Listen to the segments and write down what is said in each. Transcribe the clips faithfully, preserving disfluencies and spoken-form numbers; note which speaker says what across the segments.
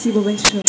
Speaker 1: Спасибо большое.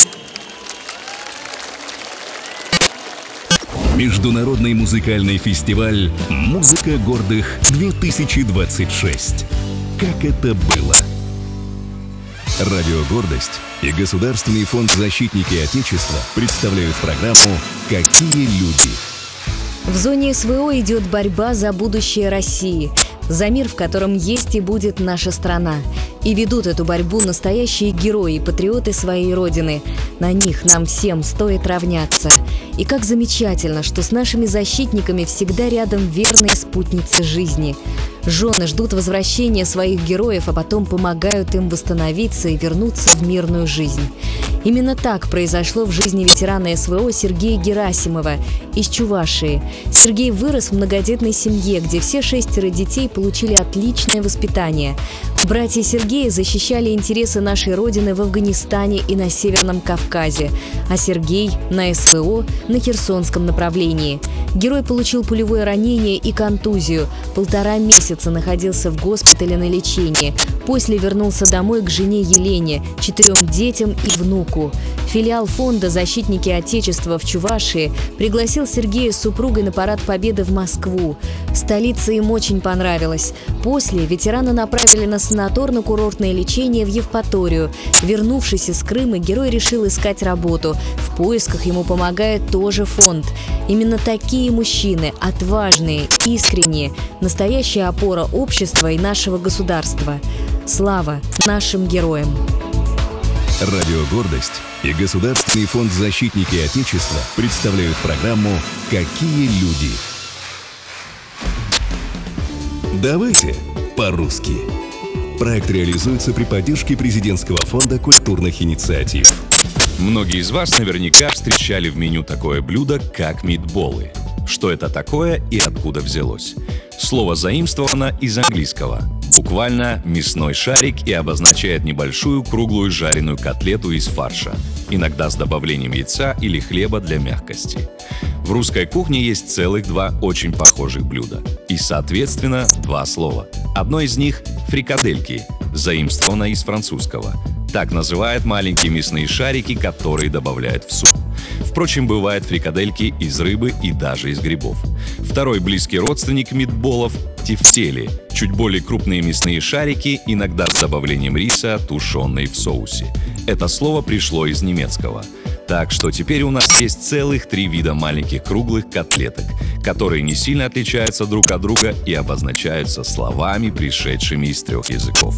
Speaker 2: Международный музыкальный фестиваль «Музыка гордых-две тысячи двадцать шесть». Как это было? Радио «Гордость» и Государственный фонд «Защитники Отечества» представляют программу «Какие люди?».
Speaker 3: В зоне СВО идет борьба за будущее России, за мир, в котором есть и будет наша страна. И ведут эту борьбу настоящие герои и патриоты своей Родины. На них нам всем стоит равняться. И как замечательно, что с нашими защитниками всегда рядом верные спутницы жизни. Жены ждут возвращения своих героев, а потом помогают им восстановиться и вернуться в мирную жизнь. Именно так произошло в жизни ветерана СВО Сергея Герасимова из Чувашии. Сергей вырос в многодетной семье, где все шестеро детей получили отличное воспитание. Братья Сергея защищали интересы нашей Родины в Афганистане и на Северном Кавказе, а Сергей на СВО на Херсонском направлении. Герой получил пулевое ранение и контузию. Полтора месяца находился в госпитале на лечении. После вернулся домой к жене Елене, четырем детям и внуку. Филиал фонда «Защитники Отечества» в Чувашии пригласил Сергея с супругой на парад Победы в Москву. Столица им очень понравилась. После ветерана направили на санаторно-курортное лечение в Евпаторию. Вернувшись из Крыма, герой решил искать работу. В поисках ему помогает тоже фонд. Именно такие мужчины, отважные, искренние, настоящая опора общества и нашего государства. Слава нашим героям!
Speaker 2: Радио «Гордость» и Государственный фонд «Защитники Отечества» представляют программу «Какие люди?». Давайте по-русски. Проект реализуется при поддержке Президентского фонда культурных инициатив.
Speaker 4: Многие из вас наверняка встречали в меню такое блюдо, как митболы. Что это такое и откуда взялось? Слово заимствовано из английского. Буквально «мясной шарик» и обозначает небольшую круглую жареную котлету из фарша, иногда с добавлением яйца или хлеба для мягкости. В русской кухне есть целых два очень похожих блюда. И, соответственно, два слова. Одно из них – фрикадельки, заимствовано из французского. Так называют маленькие мясные шарики, которые добавляют в суп. Впрочем, бывают фрикадельки из рыбы и даже из грибов. Второй близкий родственник митболов – тефтели, чуть более крупные мясные шарики, иногда с добавлением риса, тушеные в соусе. Это слово пришло из немецкого. Так что теперь у нас есть целых три вида маленьких круглых котлеток, которые не сильно отличаются друг от друга и обозначаются словами, пришедшими из трех языков.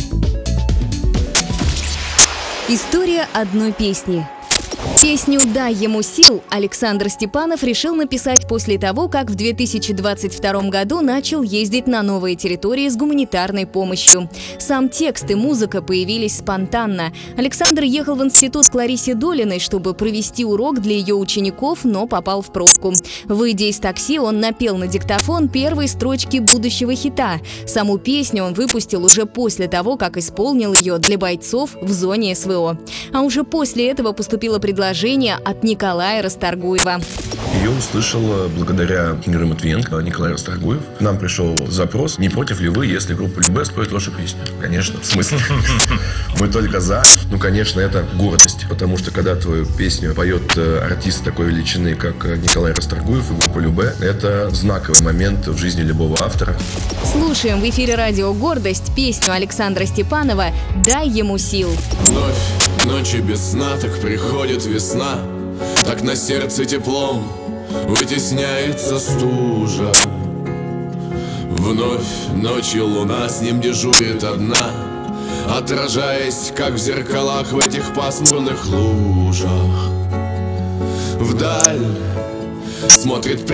Speaker 3: История одной песни. Песню «Дай ему сил» Александр Степанов решил написать после того, как в две тысячи двадцать втором году начал ездить на новые территории с гуманитарной помощью. Сам текст и музыка появились спонтанно. Александр ехал в институт к Ларисе Долиной, чтобы провести урок для ее учеников, но попал в пробку. Выйдя из такси, он напел на диктофон первые строчки будущего хита. Саму песню он выпустил уже после того, как исполнил ее для бойцов в зоне СВО. А уже после этого поступило предложение от Николая Расторгуева.
Speaker 5: Ее услышал благодаря Игорю Матвиенко, Николай Расторгуев. К нам пришел запрос: не против ли вы, если группа Любэ споет вашу песню? Конечно, в смысле? Мы только за. Ну, конечно, это гордость, потому что когда твою песню поет артист такой величины, как Николай Расторгуев и группа Любэ, это знаковый момент в жизни любого автора.
Speaker 3: Слушаем в эфире радио «Гордость» песню Александра Степанова «Дай ему сил».
Speaker 6: Вновь ночи без сна, так приходит весна, так на сердце теплом вытесняется стужа. Вновь ночью луна с ним дежурит одна, отражаясь, как в зеркалах в этих пасмурных лужах. Вдаль смотрит